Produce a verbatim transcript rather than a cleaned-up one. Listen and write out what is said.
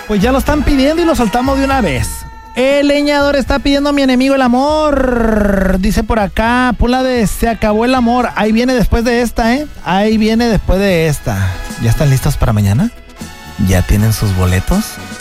Pues ya lo están pidiendo y lo soltamos de una vez. El leñador está pidiendo a mi enemigo el amor. Dice por acá, pula de Se acabó el amor. Ahí viene después de esta, ¿eh? Ahí viene después de esta. ¿Ya están listos para mañana? ¿Ya tienen sus boletos?